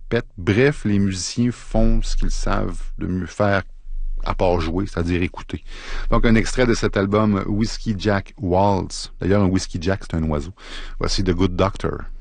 répètent. Bref, les musiciens font ce qu'ils savent de mieux faire à part jouer, c'est-à-dire écouter. Donc, un extrait de cet album Whiskey Jack Waltz. D'ailleurs, un Whiskey Jack, c'est un oiseau. Voici The Good Doctor.